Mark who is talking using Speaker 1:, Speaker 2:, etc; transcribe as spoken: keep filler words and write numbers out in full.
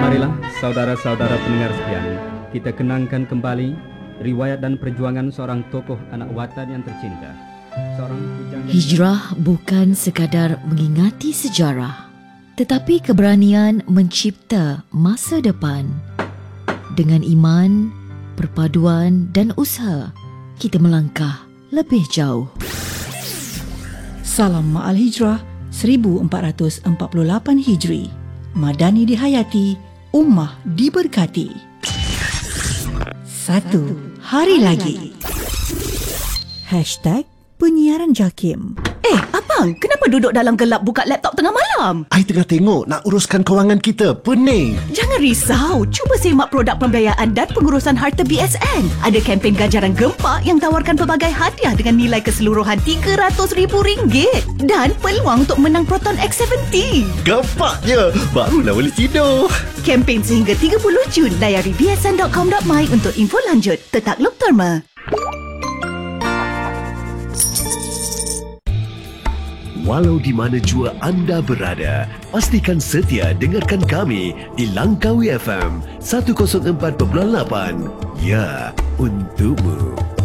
Speaker 1: Marilah saudara-saudara pendengar sekalian, kita kenangkan kembali riwayat dan perjuangan seorang tokoh anak watan yang tercinta. Seorang pujangga...
Speaker 2: Hijrah bukan sekadar mengingati sejarah, tetapi keberanian mencipta masa depan. Dengan iman, perpaduan dan usaha, kita melangkah lebih jauh.
Speaker 3: Salam Ma'al Hijrah seribu empat ratus empat puluh lapan Hijri. Madani dihayati, ummah diberkati. Satu hari lagi. Hashtag penyiaran JAKIM.
Speaker 4: Eh, abang, kenapa duduk dalam gelap buka laptop tengah malam?
Speaker 5: I tengah tengok nak uruskan kewangan kita. Pening.
Speaker 4: Jangan risau, cuba semak produk pembiayaan dan pengurusan harta B S N. Ada kempen ganjaran gempak yang tawarkan pelbagai hadiah dengan nilai keseluruhan tiga ratus ribu ringgit dan peluang untuk menang Proton X tujuh puluh.
Speaker 5: Gempaknya, barulah boleh tidur.
Speaker 4: Kempen sehingga tiga puluh Jun. Layari b s n dot com dot my untuk info lanjut. Tetakluk terma.
Speaker 6: Walau di mana jua anda berada, pastikan setia dengarkan kami di Langkawi F M seratus empat perpuluhan lapan. Ya, untukmu.